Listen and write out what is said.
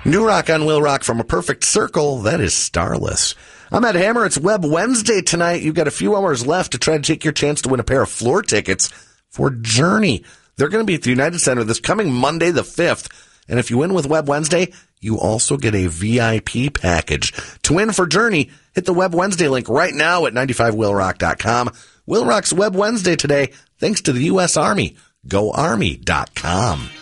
New rock on Will Rock from A Perfect Circle. That is Starless. I'm Ed Hammer. It's Web Wednesday tonight. You've got a few hours left to try to take your chance to win a pair of floor tickets for Journey. They're going to be at the United Center this coming Monday, the 5th. And if you win with Web Wednesday, you also get a VIP package. To win for Journey, hit the Web Wednesday link right now at 95willrock.com. Will Rock's Web Wednesday today, thanks to the U.S. Army. GoArmy.com.